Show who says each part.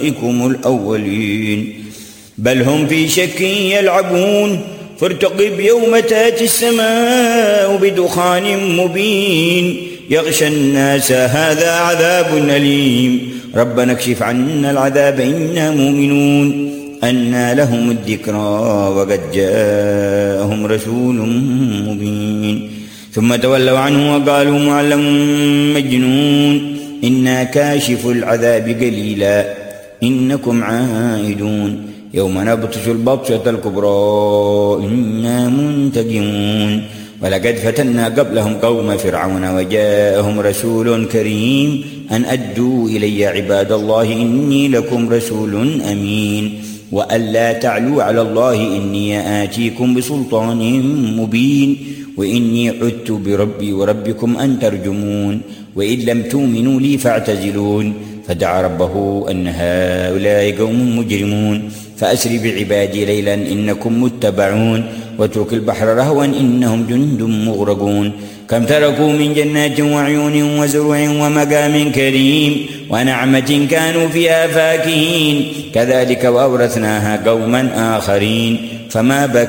Speaker 1: الأولين بل هم في شك يلعبون فارتقب يوم تأتي السماء بدخان مبين يغشى الناس هذا عذاب أليم ربنا اكشف عنا العذاب إنا مؤمنون أنى لهم الذكرى وقد جاءهم رسول مبين ثم تولوا عنه وقالوا معلم مجنون إنا كاشف العذاب قليلا إنكم عائدون يوم نبطش البطشة الكبرى إنا منتقمون ولقد فتنا قبلهم قوم فرعون وجاءهم رسول كريم أن أدوا إلي عباد الله إني لكم رسول أمين وألا تعلوا على الله إني آتيكم بسلطان مبين وإني عدت بربي وربكم أن ترجمون وإن لم تؤمنوا لي فاعتزلون فدعا ربه أن هؤلاء قوم مجرمون فأسر بعبادي ليلا إنكم متبعون واترك البحر رهوا إنهم جند مغرقون كم تركوا من جنات وعيون وزرع ومقام كريم ونعمة كانوا فيها فاكهين كذلك وأورثناها قوما آخرين فما بكى